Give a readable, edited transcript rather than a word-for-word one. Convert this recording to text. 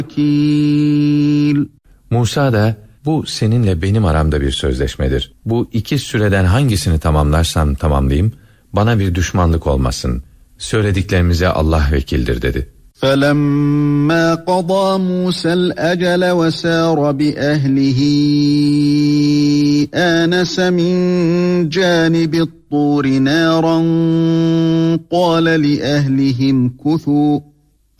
وكيل. Musa da bu seninle benim aramda bir sözleşmedir. Bu iki süreden hangisini tamamlarsam tamamlayayım bana bir düşmanlık olmasın. Söylediklerimize Allah vekildir dedi. فَلَمَّا قَضَى مُوسَى الْأَجَلَ وَسَارَ بِأَهْلِهِ آنَسَ مِنْ جَانِبِ الطُّورِ نَارًا قَالَ لِأَهْلِهِ امْكُثُوا